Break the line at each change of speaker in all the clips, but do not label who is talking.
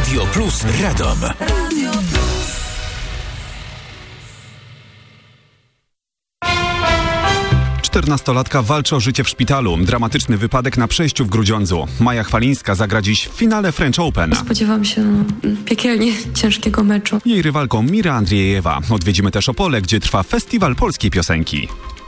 Radio Plus Radom. Radio Plus.
Czternastolatka walczy o życie w szpitalu. Dramatyczny wypadek na przejściu w Grudziądzu. Maja Chwalińska zagra dziś w finale French Open.
Spodziewam się piekielnie ciężkiego meczu.
Jej rywalką Mira Andriejewa. Odwiedzimy też Opole, gdzie trwa Festiwal Polskiej Piosenki.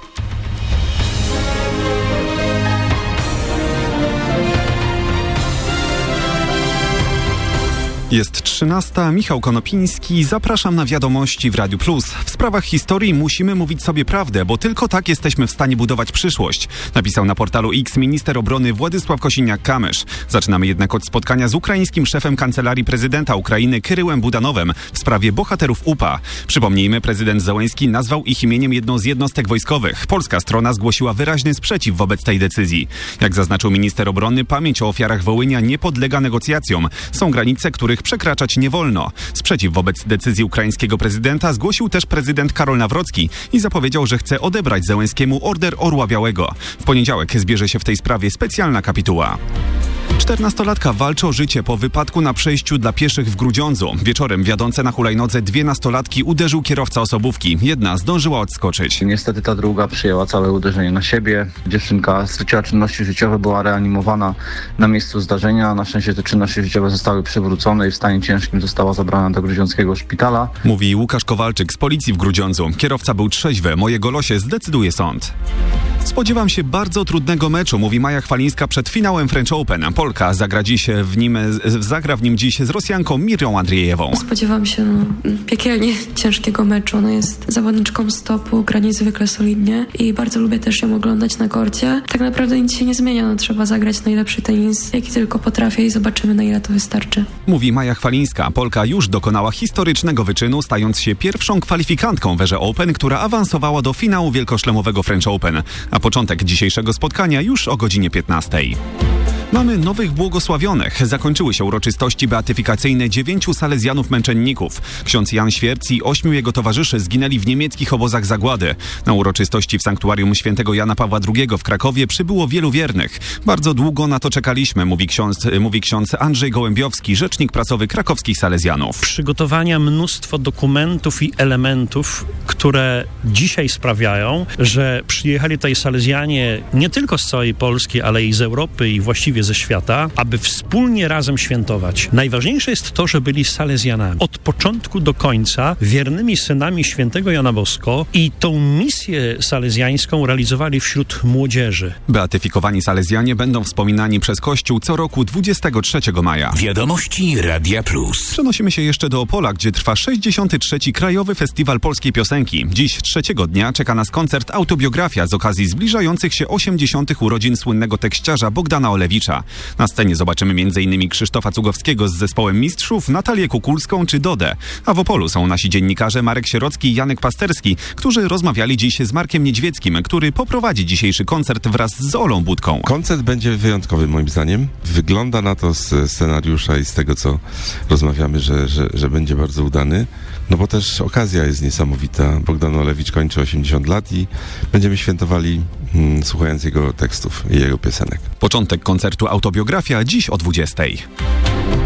Jest 13. Michał Konopiński. Zapraszam na wiadomości w Radiu Plus. W sprawach historii musimy mówić sobie prawdę, bo tylko tak jesteśmy w stanie budować przyszłość. Napisał na portalu X minister obrony Władysław Kosiniak-Kamysz. Zaczynamy jednak od spotkania z ukraińskim szefem Kancelarii Prezydenta Ukrainy Kyryłem Budanowem w sprawie bohaterów UPA. Przypomnijmy, prezydent Zełenski nazwał ich imieniem jedną z jednostek wojskowych. Polska strona zgłosiła wyraźny sprzeciw wobec tej decyzji. Jak zaznaczył minister obrony, pamięć o ofiarach Wołynia nie podlega negocjacjom. Są granice, których przekraczać nie wolno. Sprzeciw wobec decyzji ukraińskiego prezydenta zgłosił też prezydent Karol Nawrocki i zapowiedział, że chce odebrać Zełenskiemu Order Orła Białego. W poniedziałek zbierze się w tej sprawie specjalna kapituła. 14-latka walczy o życie po wypadku na przejściu dla pieszych w Grudziądzu. Wieczorem wiodące na hulajnodze dwie nastolatki uderzył kierowca osobówki. Jedna zdążyła odskoczyć.
Niestety ta druga przyjęła całe uderzenie na siebie. Dziewczynka straciła czynności życiowe, była reanimowana na miejscu zdarzenia. Na szczęście te czynności życiowe zostały przywrócone i w stanie ciężkim została zabrana do grudziąckiego szpitala.
Mówi Łukasz Kowalczyk z policji w Grudziądzu. Kierowca był trzeźwy. Mojego losie zdecyduje sąd. Spodziewam się bardzo trudnego meczu, mówi Maja Chwalińska przed finałem French Open. Polka zagra w nim dziś z Rosjanką Mirą Andriejewą.
Spodziewam się piekielnie ciężkiego meczu. Ona jest zawodniczką stopu, gra niezwykle solidnie i bardzo lubię też ją oglądać na korcie. Tak naprawdę nic się nie zmienia, trzeba zagrać najlepszy tenis, jaki tylko potrafię i zobaczymy, na ile to wystarczy.
Mówi Maja Chwalińska. Polka już dokonała historycznego wyczynu, stając się pierwszą kwalifikantką w erze Open, która awansowała do finału wielkoszlemowego French Open. A początek dzisiejszego spotkania już o godzinie 15. Mamy nowych błogosławionych. Zakończyły się uroczystości beatyfikacyjne 9 salezjanów męczenników. Ksiądz Jan Świerc i 8 jego towarzyszy zginęli w niemieckich obozach zagłady. Na uroczystości w sanktuarium świętego Jana Pawła II w Krakowie przybyło wielu wiernych. Bardzo długo na to czekaliśmy, mówi ksiądz Andrzej Gołębiowski, rzecznik prasowy krakowskich salezjanów.
Przygotowania mnóstwo dokumentów i elementów, które dzisiaj sprawiają, że przyjechali tutaj salezjanie nie tylko z całej Polski, ale i z Europy i właściwie ze świata, aby wspólnie razem świętować. Najważniejsze jest to, że byli salezjanami. Od początku do końca wiernymi synami świętego Jana Bosko i tą misję salezjańską realizowali wśród młodzieży.
Beatyfikowani salezjanie będą wspominani przez Kościół co roku 23 maja.
Wiadomości Radia Plus.
Przenosimy się jeszcze do Opola, gdzie trwa 63. Krajowy Festiwal Polskiej Piosenki. Dziś, trzeciego dnia, czeka nas koncert Autobiografia z okazji zbliżających się 80. urodzin słynnego tekściarza Bogdana Olewicza. Na scenie zobaczymy m.in. Krzysztofa Cugowskiego z zespołem Mistrzów, Natalię Kukulską czy Dodę. A w Opolu są nasi dziennikarze Marek Sierocki i Janek Pasterski, którzy rozmawiali dziś z Markiem Niedźwieckim, który poprowadzi dzisiejszy koncert wraz z Olą Budką.
Koncert będzie wyjątkowy moim zdaniem. Wygląda na to z scenariusza i z tego, co rozmawiamy, że będzie bardzo udany. No bo też okazja jest niesamowita. Bogdan Olewicz kończy 80 lat i będziemy świętowali słuchając jego tekstów i jego piosenek.
Początek koncertu Autobiografia dziś o 20:00.